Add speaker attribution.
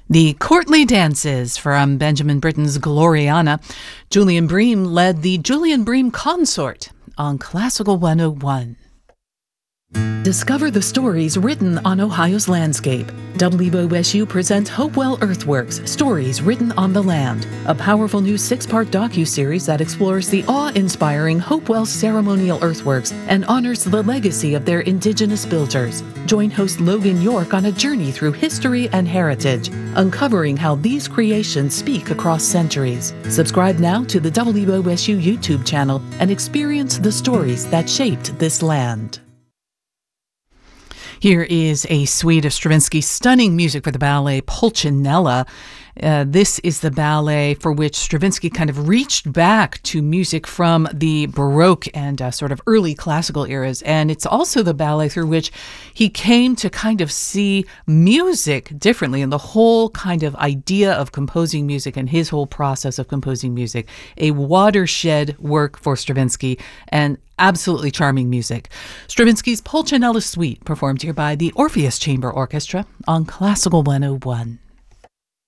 Speaker 1: The Courtly Dances from Benjamin Britten's Gloriana. Julian Bream led the Julian Bream Consort on Classical 101. Discover the stories written on Ohio's landscape. WOSU presents Hopewell Earthworks, Stories Written on the Land, a powerful new 6-part docuseries that explores the awe-inspiring Hopewell ceremonial earthworks and honors the legacy of their indigenous builders. Join host Logan York on a journey through history and heritage, uncovering how these creations speak across centuries. Subscribe now to the WOSU YouTube channel and experience the stories that shaped this land. Here is a suite of Stravinsky's stunning music for the ballet Pulcinella. This is the ballet for which Stravinsky kind of reached back to music from the Baroque and sort of early classical eras. And it's also the ballet through which he came to kind of see music differently and the whole kind of idea of composing music and his whole process of composing music. A watershed work for Stravinsky and absolutely charming music. Stravinsky's Pulcinella Suite, performed here by the Orpheus Chamber Orchestra on Classical 101.